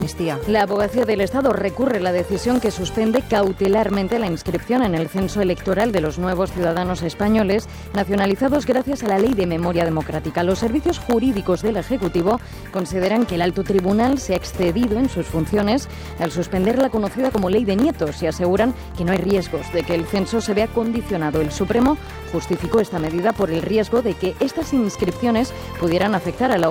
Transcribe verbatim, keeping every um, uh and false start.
La Abogacía del Estado recurre la decisión que suspende cautelarmente la inscripción en el censo electoral de los nuevos ciudadanos españoles nacionalizados gracias a la Ley de Memoria Democrática. Los servicios jurídicos del Ejecutivo consideran que el Alto Tribunal se ha excedido en sus funciones al suspender la conocida como Ley de Nietos y aseguran que no hay riesgos de que el censo se vea condicionado. El Supremo justificó esta medida por el riesgo de que estas inscripciones pudieran afectar a la